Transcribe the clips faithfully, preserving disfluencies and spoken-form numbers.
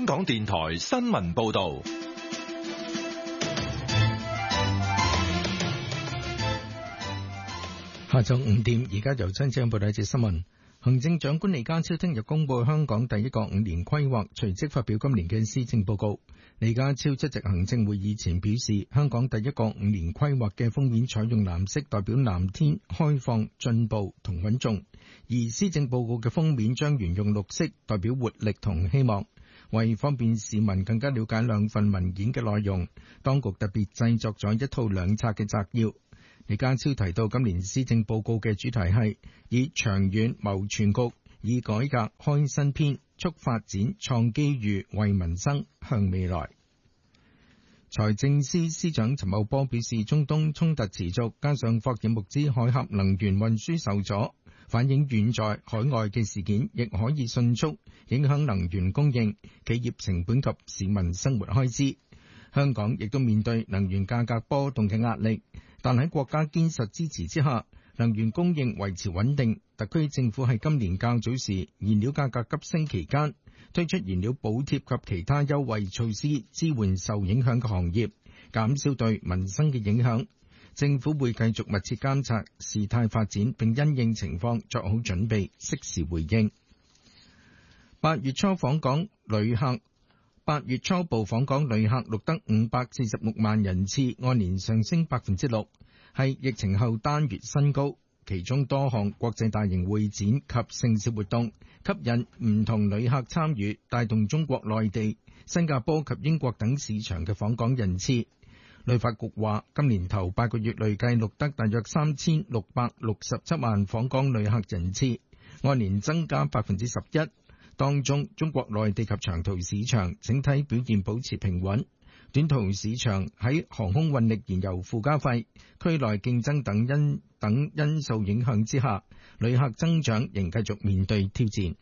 香港電台新聞報道。 下晝五點，而家由張正報道一節新聞。行政長官李家超聽日公布香港第一個五年規劃，隨即發表今年嘅施政報告。李家超出席行政會議前表示，香港第一個五年規劃嘅封面採用藍色，代表藍天、開放、進步同穩重；而施政報告嘅封面將沿用綠色，代表活力同希望。為方便市民更加了解兩份文件嘅內容，當局特別製作咗一套兩冊嘅摘要。李家超提到，今年施政報告嘅主題係以長遠謀全局，以改革開新篇，促發展創機遇，為民生向未來。財政司司長陳茂波表示，中東衝突持續，加上霍爾木茲海峽能源運輸受阻，反映遠在海外嘅事件亦可以迅速影響能源供應、企業成本及市民生活開支。香港亦都面對能源價格波動嘅壓力，但喺國家堅實支持之下，能源供應維持穩定。特區政府喺今年較早時燃料價格急升期間，推出燃料補貼及其他優惠措施，支援受影響嘅行業，減少對民生嘅影響。政府會繼續密切監察事態發展，並因應情況作好準備，適時回應。八月初訪港旅客八月初步訪港旅客錄得五百四十六萬人次，按年上升百分之六，係疫情後單月新高。其中多項國際大型會展及盛事活動吸引唔同旅客參與，帶動中國內地、新加坡及英國等市場嘅訪港人次。旅發局話，今年頭八個月累計錄得大約三千六百六十七萬訪港旅客人次，按年增加百分之十一。當中，中國內地及長途市場整體表現保持平穩，短途市場喺航空運力、燃油附加費、區內競爭等因等因素影響之下，旅客增長仍繼續面對挑戰。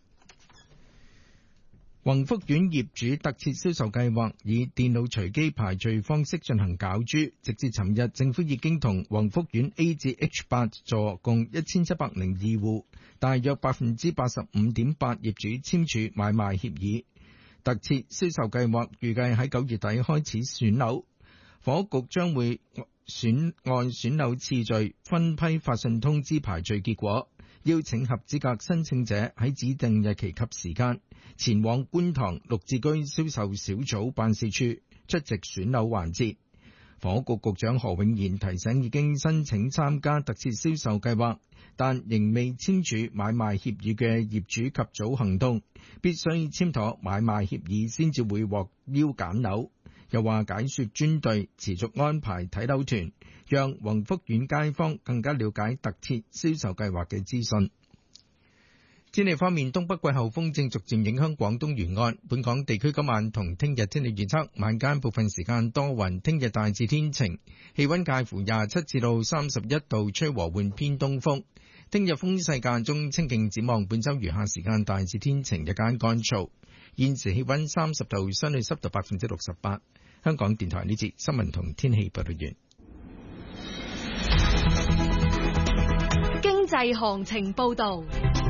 宏福苑業主特設銷售計劃以電腦隨機排序方式進行攪珠，直至尋日，政府已經同宏福苑 A 至 H 八座共一千七百零二戶，大約百分之八十五點八業主簽署買賣協議。特設銷售計劃預計喺九月底開始選樓，房屋局將會選按選樓次序分批發信通知排序結果，邀請合資格申請者喺指定日期及時間前往觀塘綠置居銷售小組辦事處出席選樓環節。房屋局局長何永賢提醒已經申請參加特設銷售計劃但仍未簽署買賣協議嘅業主及早行動，必須簽妥買賣協議先至會獲邀揀樓。又話解說專隊持續安排睇樓團，讓宏福苑街坊更加了解特設銷售計劃嘅資訊。天氣方面，東北季候風正逐漸影響廣東沿岸，本港地區今晚同聽日天氣預測，晚間部分時間多雲，聽日大致天晴，氣溫介乎廿七至到三十一度，吹和緩偏東風。聽日風勢間中清勁，展望本周餘下時間大致天晴，日間乾燥。現時氣溫三十度，相對濕度百分之六十八。香港電台呢節新聞同天氣報道完。 經濟行情報道。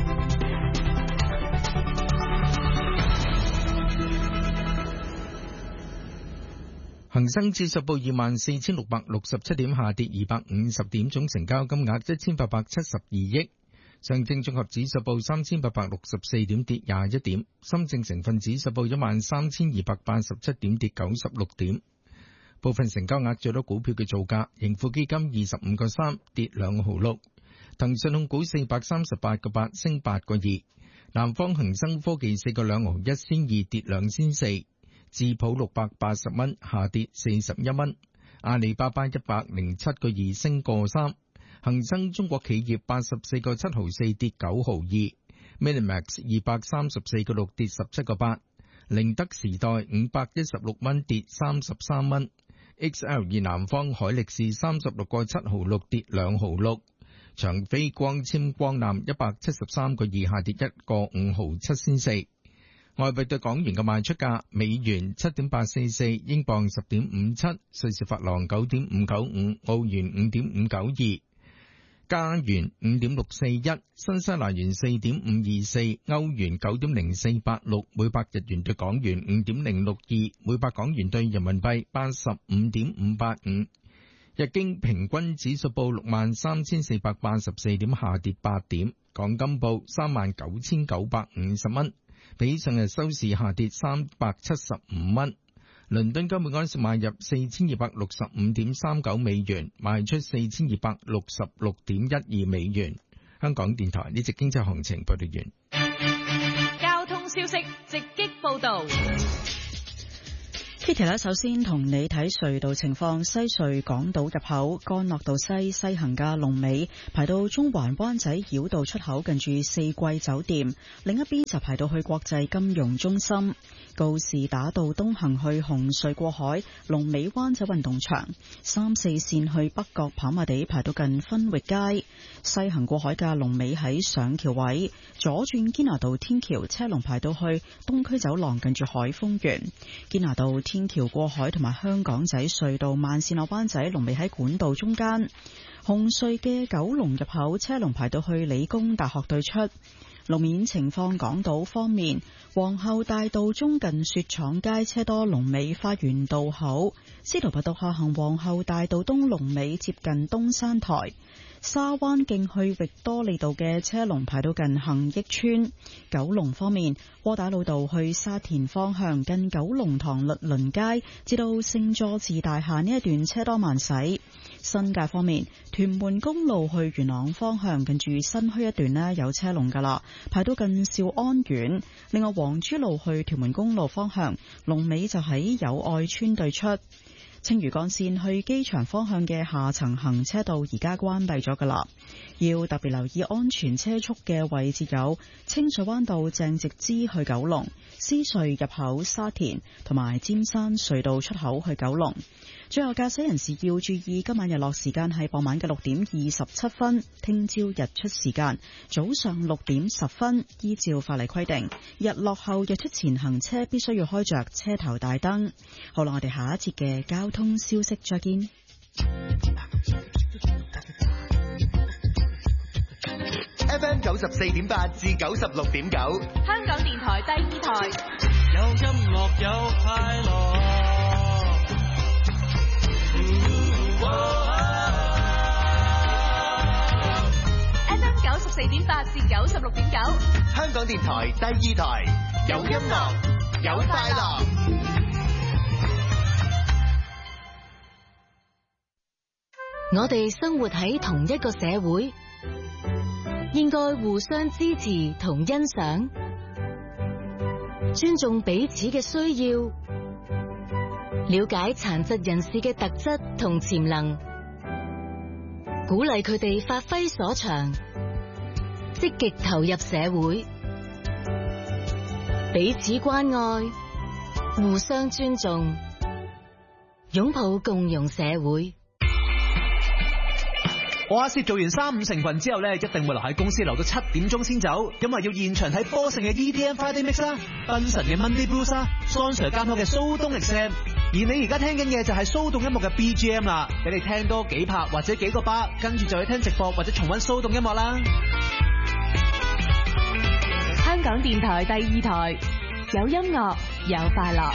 恒生指數報二萬四千六百六十七點，下跌二百五十點，總成交金額一千八百七十二億。上證綜合指數報三千八百六十四點，跌廿一點。深證成分指數報一萬三千二百八十七點，跌九十六點。部分成交額最多股票嘅造價，盈富基金二十五個三，跌兩毫六。騰訊控股四百三十八個八，升八個二。南方恒生科技四個兩毫一仙二，跌兩仙四。智普六百八十蚊，下跌四十一蚊。阿里巴巴一百零七個二，升個三。恒生中國企業八十四個七毫四，跌九毫二。Minimax 二百三十四個六，跌十七個八。寧德時代五百一十六蚊，跌三十三蚊。X L 二南方海力士三十六個七毫六，跌兩毫六。長飛光纖光纜一百七十三個二，下跌一個五毫七仙四。外幣對港元嘅賣出價：美元七點八四四，英鎊十點五七，瑞士法郎九點五九五，澳元五點五九二， 加元五點六四一，新西蘭元四點五二四，歐元九點零四八六，每百日元對港元五點零六二，每百港元對人民幣八十五點五八五。日經平均指數報六萬三千四百八十四點，下跌八點。港金報三萬九千九百五十蚊，比上日收市下跌三百七十五蚊。倫敦金每盎司買入四千二百六十五點三九美元，賣出四千二百六十六點一二美元。香港電台呢節經濟行情報道完。 交通消息直擊報道。 Kitty 咧，首先同你睇隧道情況。西隧港島入口干諾道西西行嘅龍尾排到中環灣仔繞道出口，近住四季酒店。另一邊就排到去國際金融中心。告士打道東行去紅隧過海，龍尾灣仔運動場。三四線去北角跑馬地排到近分域街。西行過海嘅龍尾喺上橋位，左轉堅拿道天橋車龍排到去東區走廊，近住海豐園。堅拿道天橋過海同埋香港仔隧道慢線落灣仔龍尾喺管道中間。紅隧嘅九龍入口車龍排到去理工大學對出。路面情況，港島方面，皇后大道中近雪廠街車多，龍尾花園道口。司徒拔道下行皇后大道東龍尾接近東山台。沙灣徑去域多利道嘅車龍排到近恒益村。九龍方面，窩打老道去沙田方向近九龍塘律倫街至到聖佐治大廈呢一段車多慢駛。新界方面，屯門公路去元朗方向近住新墟一段呢有車龍噶啦，排到近兆安苑。另外，黃珠路去屯門公路方向龍尾就喺友愛村對出。青嶼幹線去機場方向嘅下層行車道而家關閉咗噶啦，要特別留意安全車速嘅位置有清水灣道鄭直支去九龍、獅隧入口沙田同埋尖山隧道出口去九龍。最後，駕駛人士要注意，今晚日落時間係傍晚嘅六點二十七分，聽朝日出時間早上六點十分。依照法例規定，日落後日出前行車必須要開着車頭大燈。好啦，我哋下一節嘅交通消息再見。 F M 九十四點八至九十六點九， 香港電台第二台。 有音樂有快樂。 F M 九十四點八至九十六點九， 香港電台第二台，有音樂有快樂。 我哋生活喺同一個社會，應該互相支持同欣賞，尊重彼此嘅需要，了解殘疾人士嘅特質同潛能，鼓勵佢哋發揮所長，積極投入社會，彼此關愛，互相尊重，擁抱共融社會。 我阿薛做完三五成群之後咧，一定會留喺公司留到七點鐘先走，因為要現場睇波城嘅 E D M Friday Mix 啦，賓神嘅 Monday Blues 啦，Son Sir 監督嘅蘇東力 Sam，而你而家聽緊嘅就係騷動音樂嘅 B G M 啦，俾你聽多幾拍或者幾個巴，跟住就去聽直播或者重溫騷動音樂啦。 香港電台第二台，有音樂有快樂。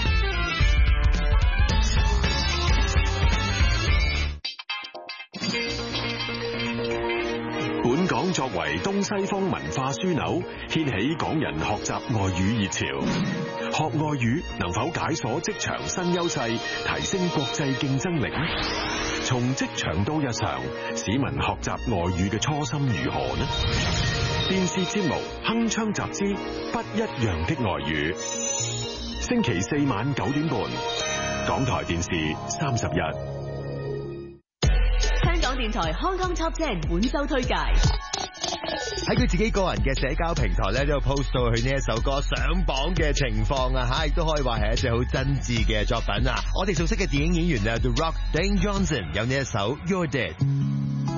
本港作為東西方文化樞紐，掀起港人學習外語熱潮。學外語能否解鎖職場新優勢，提升國際競爭力？從職場到日常，市民學習外語嘅初心如何呢？電視節目《鏗鏘集之不一樣的外語》，星期四晚九點半，港台電視三十一。 香港電台 Hong Kong Top Ten 本周推介， 喺佢自己個人嘅社交平台咧，都有 post 到佢呢一首歌上榜嘅情況啊吓，亦都可以話係一隻好真摯嘅作品啊！我哋熟悉嘅電影演員啊 The Rock Dwayne Johnson 有呢一首 You're Dead。